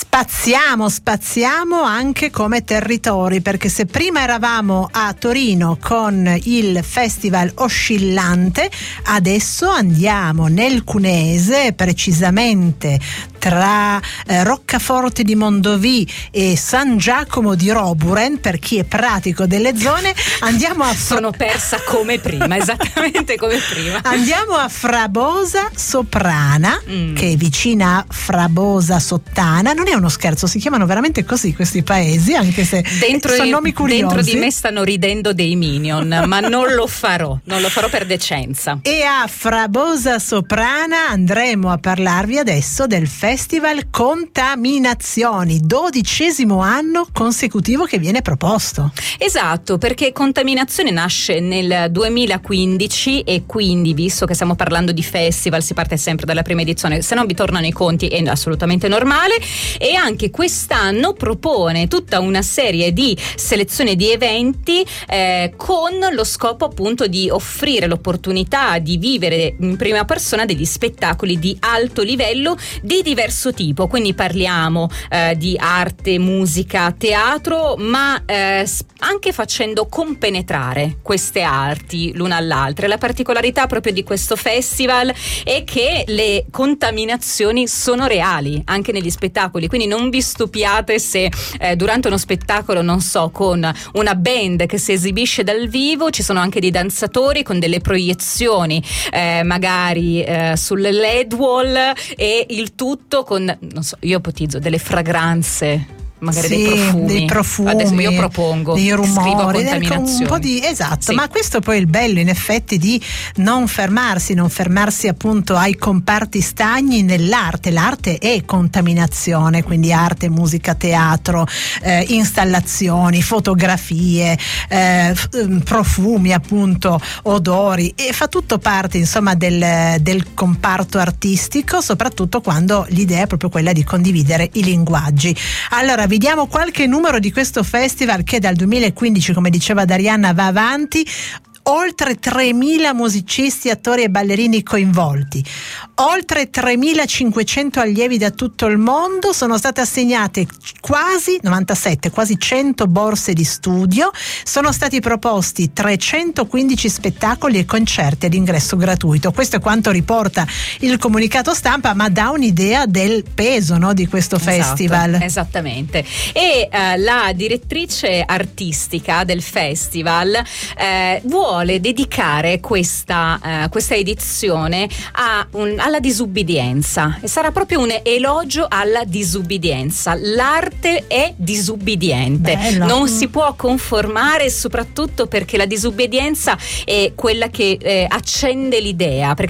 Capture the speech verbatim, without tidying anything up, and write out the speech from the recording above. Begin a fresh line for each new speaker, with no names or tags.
Spaziamo, spaziamo anche come territori, perché se prima eravamo a Torino con il Festival Oscillante, adesso andiamo nel Cuneese, precisamente tra eh, Roccaforte di Mondovì e San Giacomo di Roburen. Per chi è pratico delle zone, andiamo a Fra...
sono persa come prima, esattamente come prima.
Andiamo a Frabosa Soprana, mm. che è vicina a Frabosa Sottana. Non è uno scherzo, si chiamano veramente così questi paesi, anche se
dentro
sono
di,
nomi curiosi.
Dentro di me stanno ridendo dei Minion, ma non lo farò, non lo farò per decenza.
E a Frabosa Soprana andremo a parlarvi adesso del Festival Contaminazioni, dodicesimo anno consecutivo che viene proposto.
Esatto, perché Contaminazione nasce nel duemilaquindici e quindi, visto che stiamo parlando di festival, si parte sempre dalla prima edizione, se non vi tornano i conti è assolutamente normale, e anche quest'anno propone tutta una serie di selezioni di eventi eh, con lo scopo appunto di offrire l'opportunità di vivere in prima persona degli spettacoli di alto livello di diverso tipo, quindi parliamo eh, di arte, musica, teatro, ma eh, anche facendo compenetrare queste arti l'una all'altra. La particolarità proprio di questo festival è che le contaminazioni sono reali anche negli spettacoli, quindi non vi stupiate se eh, durante uno spettacolo, non so, con una band che si esibisce dal vivo, ci sono anche dei danzatori con delle proiezioni eh, magari eh, sul L E D wall, e il tutto con, non so, io ipotizzo delle fragranze, magari
sì,
dei profumi.
dei profumi,
adesso io propongo,
dei rumori,
contaminazioni.
Un po' di, esatto,
sì.
Ma questo poi è il bello in effetti di non fermarsi, non fermarsi appunto ai comparti stagni nell'arte. L'arte è contaminazione, quindi arte, musica, teatro, eh, installazioni, fotografie, eh, profumi, appunto, odori, e fa tutto parte insomma del, del comparto artistico, soprattutto quando l'idea è proprio quella di condividere i linguaggi. Allora, vi diamo qualche numero di questo festival che dal duemilaquindici, come diceva Darianna, va avanti. Oltre tremila musicisti, attori e ballerini coinvolti, oltre tremilacinquecento allievi da tutto il mondo, sono state assegnate quasi novantasette, quasi cento borse di studio, sono stati proposti trecentoquindici spettacoli e concerti ad ingresso gratuito. Questo è quanto riporta il comunicato stampa, ma dà un'idea del peso, no, di questo
esatto,
festival.
Esattamente. E eh, la direttrice artistica del festival eh, vuole dedicare questa, uh, questa edizione a un, alla disubbidienza, e sarà proprio un elogio alla disubbidienza. L'arte è disubbidiente. Bello. Non si può conformare, soprattutto perché la disubbidienza è quella che eh, accende l'idea, perché